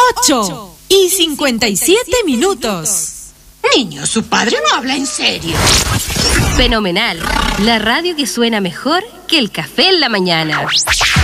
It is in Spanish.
8:57. Niño, su padre no habla en serio. Fenomenal. La radio que suena mejor que el café en la mañana.